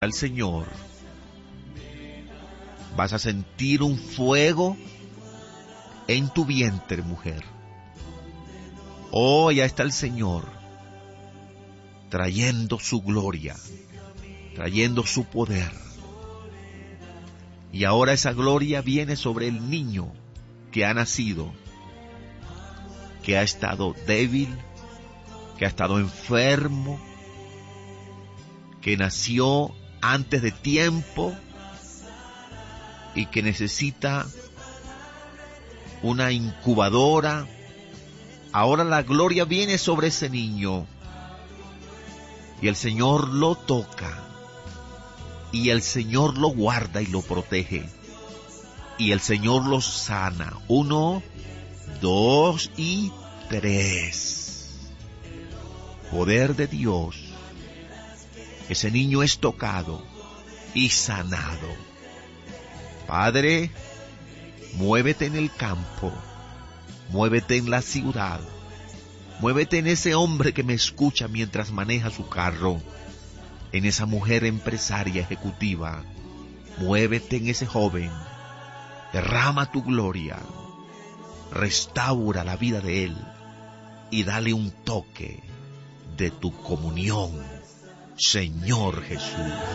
al Señor, vas a sentir un fuego en tu vientre, mujer. Oh, ya está el Señor trayendo su gloria, trayendo su poder. Y ahora esa gloria viene sobre el niño que ha nacido, que ha estado débil, que ha estado enfermo, que nació antes de tiempo y que necesita una incubadora. Ahora la gloria viene sobre ese niño y el Señor lo toca y el Señor lo guarda y lo protege y el Señor lo sana. 1, 2 y 3. Poder de Dios. Ese niño es tocado y sanado. Padre, muévete en el campo, muévete en la ciudad, muévete en ese hombre que me escucha mientras maneja su carro, en esa mujer empresaria ejecutiva, muévete en ese joven, derrama tu gloria, restaura la vida de él y dale un toque de tu comunión, Señor Jesús.